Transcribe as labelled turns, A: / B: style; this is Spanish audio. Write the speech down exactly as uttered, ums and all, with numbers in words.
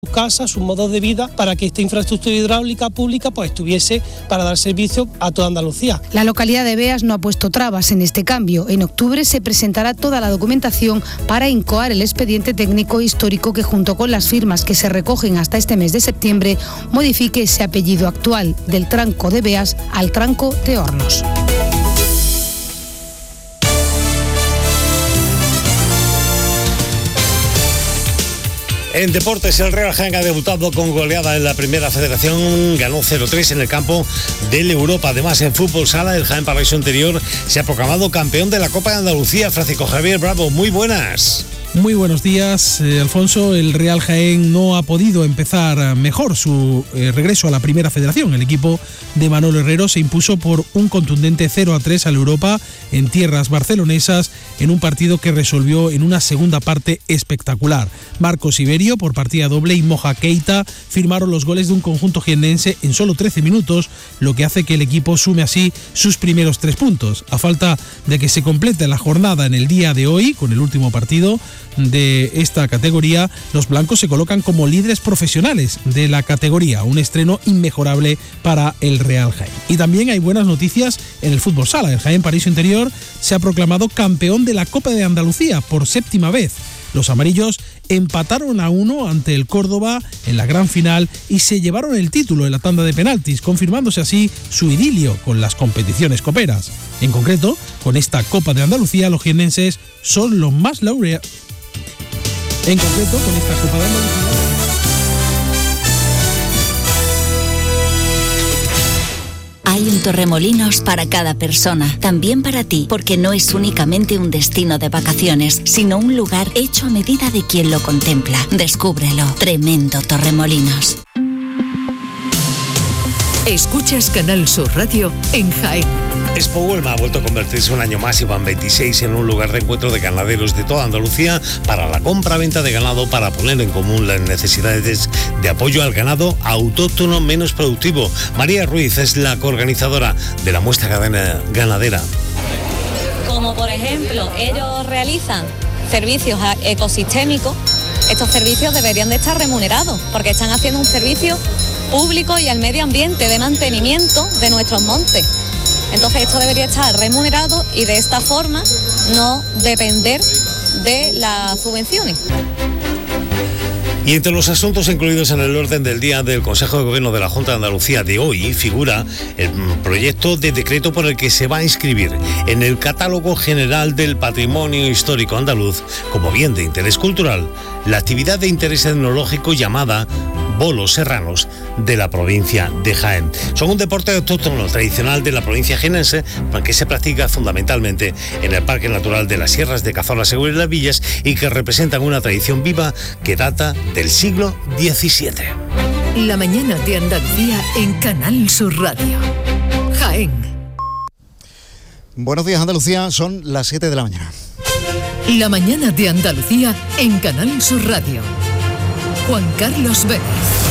A: sus casas, sus modos de vida, para que esta infraestructura hidráulica pública pues estuviese para dar servicio a toda Andalucía.
B: La localidad de Beas no ha puesto trabas en este cambio. En octubre se presentará toda la documentación para incoar el expediente técnico histórico que, junto con las firmas que se recogen hasta este mes de septiembre, modifique ese apellido actual del Tranco de Beas al Tranco de Hornos.
C: En deportes, el Real Jaén ha debutado con goleada en la Primera Federación, ganó cero tres en el campo del Europa. Además, en fútbol sala, el Jaén Paraíso Interior se ha proclamado campeón de la Copa de Andalucía. Francisco Javier Bravo, muy buenas.
D: Muy buenos días, eh, Alfonso. El Real Jaén no ha podido empezar mejor su eh, regreso a la Primera Federación. El equipo de Manolo Herrero se impuso por un contundente cero a tres al Europa en tierras barcelonesas, en un partido que resolvió en una segunda parte espectacular. Marcos Iberio, por partida doble, y Moja Keita firmaron los goles de un conjunto jiennense en solo trece minutos, lo que hace que el equipo sume así sus primeros tres puntos. A falta de que se complete la jornada en el día de hoy, con el último partido de esta categoría, los blancos se colocan como líderes profesionales de la categoría, un estreno inmejorable para el Real Jaén. Y también hay buenas noticias en el fútbol sala. El Jaén Paraíso Interior se ha proclamado campeón de la Copa de Andalucía por séptima vez. Los amarillos empataron a uno ante el Córdoba en la gran final y se llevaron el título en la tanda de penaltis, confirmándose así su idilio con las competiciones coperas. En concreto, con esta Copa de Andalucía, los jiennenses son los más laureados. En concreto, con esta Copa de Andalucía...
E: Hay un Torremolinos para cada persona, también para ti, porque no es únicamente un destino de vacaciones, sino un lugar hecho a medida de quien lo contempla. Descúbrelo. Tremendo Torremolinos.
F: Escuchas Canal Sur Radio en Jaén.
C: Expo Huelma ha vuelto a convertirse un año más y van veintiséis en un lugar de encuentro de ganaderos de toda Andalucía para la compra-venta de ganado, para poner en común las necesidades de apoyo al ganado autóctono menos productivo. María Ruiz es la coorganizadora de la muestra ganadera.
G: Como por ejemplo, ellos realizan servicios ecosistémicos. Estos servicios deberían de estar remunerados porque están haciendo un servicio público y al medio ambiente de mantenimiento de nuestros montes. Entonces esto debería estar remunerado y de esta forma no depender de las subvenciones.
C: Y entre los asuntos incluidos en el orden del día del Consejo de Gobierno de la Junta de Andalucía de hoy figura el proyecto de decreto por el que se va a inscribir en el Catálogo General del Patrimonio Histórico Andaluz como bien de interés cultural la actividad de interés etnológico llamada bolos serranos de la provincia de Jaén. Son un deporte autóctono tradicional de la provincia jienense que se practica fundamentalmente en el Parque Natural de las Sierras de Cazorla, Segura y Las Villas y que representan una tradición viva que data del siglo diecisiete.
F: La mañana de Andalucía en Canal Sur Radio. Jaén.
H: Buenos días, Andalucía, son las siete de la mañana.
F: La mañana de Andalucía en Canal Sur Radio. Juan Carlos Vélez.